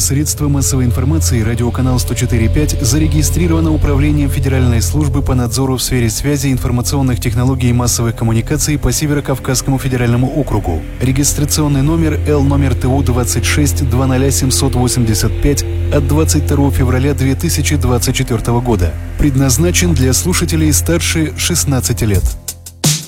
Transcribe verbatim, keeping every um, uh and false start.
Средства массовой информации «Радиоканал сто четыре и пять» зарегистрировано Управлением Федеральной службы по надзору в сфере связи, информационных технологий и массовых коммуникаций по Северо-Кавказскому федеральному округу. Регистрационный номер Л номер ТУ двадцать шесть двадцать семьсот восемьдесят пять от двадцать второго февраля две тысячи двадцать четвёртого года. Предназначен для слушателей старше шестнадцати лет.